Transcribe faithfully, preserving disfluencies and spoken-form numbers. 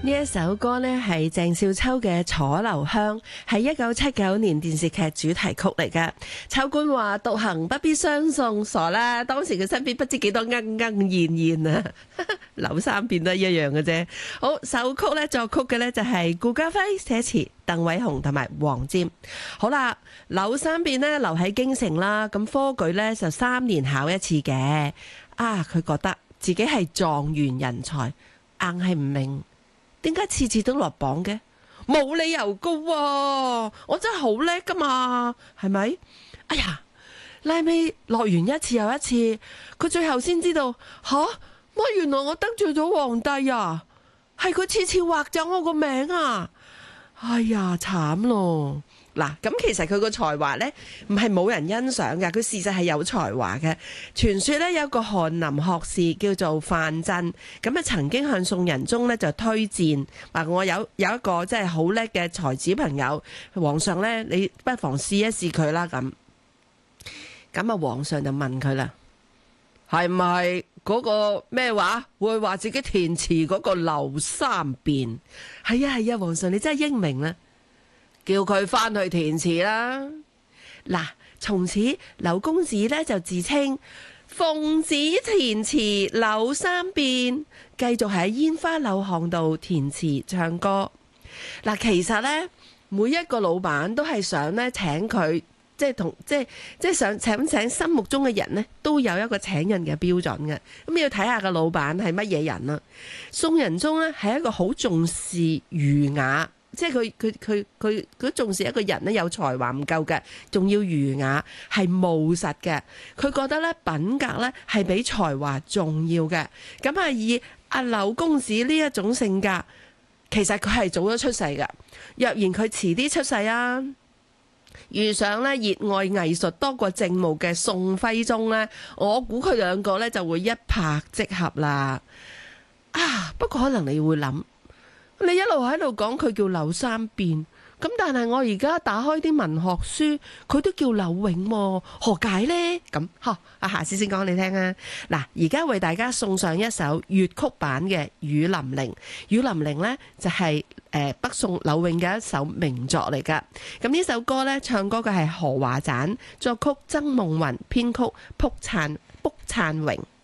呢一首歌呢係鄭少秋嘅《楚留香》，係一九七九年電視劇主題曲嚟㗎。秋官話獨行不必相送，傻啦！當時佢身邊不知幾多鶯鶯燕燕啊，柳三變都一樣嘅啫。好，首曲呢作曲嘅呢就係顧嘉輝，寫詞鄧偉雄同埋黃霑。好啦，柳三變呢留喺京城啦，咁科舉呢就三年考一次嘅。啊，佢覺得自己係狀元人才，硬係唔明。點解次次都落榜嘅？冇理由噶喎，我真係好叻噶嘛，係咪？哎呀，拉尾落完一次又一次，佢最後先知道吓，乜原來我得罪咗皇帝啊！係佢次次畫走我個名啊！哎呀，慘咯！嗱，咁其實佢個才華呢，唔係冇人欣賞嘅，佢事實係有才華嘅。傳說呢，有一個翰林學士叫做范鎮，咁啊曾經向宋仁宗呢就推薦，話我有有一個真係好叻嘅才子朋友，皇上呢，你不妨試一試佢啦咁。咁啊，皇上就問佢啦，係咪嗰個咩話會話自己填詞嗰個柳三變？係啊係啊，皇上你真係英明啦！叫佢翻去填詞啦。嗱，從此柳公子呢就自稱奉旨填詞柳三變，繼續喺煙花柳巷度填詞唱歌。嗱，其實呢，每一個老闆都係想呢請佢，即係同即係即係想請請心目中嘅人呢，都有一個請人嘅標準嘅。咁要睇下個老闆係乜嘢人啦。宋仁宗呢係一個好重視儒雅。即係佢佢佢佢佢重視一個人咧有才華唔夠嘅，仲要儒雅係務實嘅。佢覺得咧品格咧係比才華重要嘅。咁啊以阿柳公子呢一種性格，其實佢係早咗出世㗎。若然佢遲啲出世啊，遇上咧熱愛藝術多過政務嘅宋徽宗咧，我估佢兩個咧就會一拍即合啦。啊，不過可能你會諗。你一路喺度講佢叫柳三變，咁但係我而家打開啲文學書，佢都叫柳永喎，何解呢？咁，呵，阿下次先講你聽啊。嗱，而家為大家送上一首粵曲版嘅《雨霖鈴》。《雨霖鈴》呢就係誒北宋柳永嘅一首名作嚟噶。咁呢首歌呢，唱歌嘅係何華盞，作曲曾夢雲，編曲卜燦卜燦榮。